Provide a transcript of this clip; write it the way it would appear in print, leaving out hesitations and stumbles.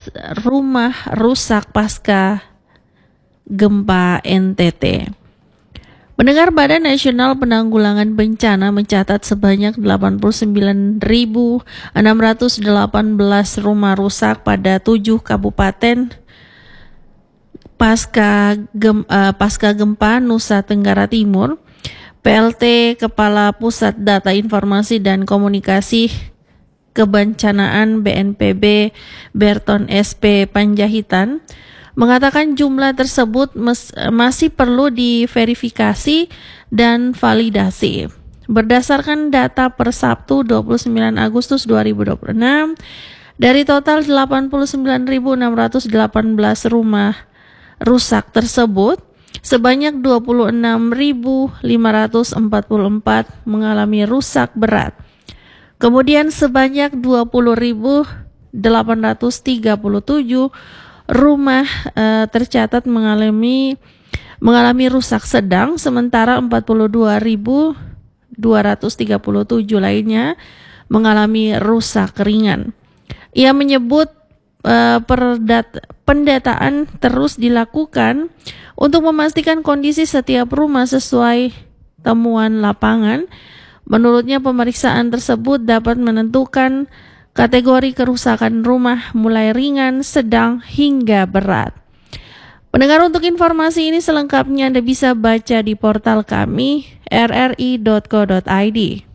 rumah rusak pasca gempa NTT. Pendengar, Badan Nasional Penanggulangan Bencana mencatat sebanyak 89.618 rumah rusak pada 7 kabupaten pasca gempa Nusa Tenggara Timur. PLT Kepala Pusat Data Informasi dan Komunikasi Kebencanaan BNPB Berton SP Panjaitan mengatakan jumlah tersebut masih perlu diverifikasi dan validasi. Berdasarkan data per Sabtu 29 Agustus 2026, dari total 89.618 rumah rusak tersebut, sebanyak 26.544 mengalami rusak berat. Kemudian sebanyak 20.837 rumah tercatat mengalami rusak sedang, sementara 42.237 lainnya mengalami rusak ringan. Ia menyebut pendataan terus dilakukan untuk memastikan kondisi setiap rumah sesuai temuan lapangan. Menurutnya, pemeriksaan tersebut dapat menentukan kategori kerusakan rumah mulai ringan, sedang, hingga berat. Pendengar, untuk informasi ini selengkapnya Anda bisa baca di portal kami rri.co.id.